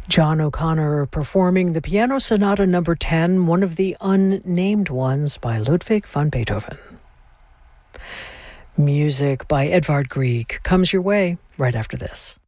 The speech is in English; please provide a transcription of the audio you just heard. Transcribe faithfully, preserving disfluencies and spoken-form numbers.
John O'Connor performing the Piano Sonata number ten, one of the unnamed ones by Ludwig van Beethoven. Music by Edvard Grieg comes your way right after this.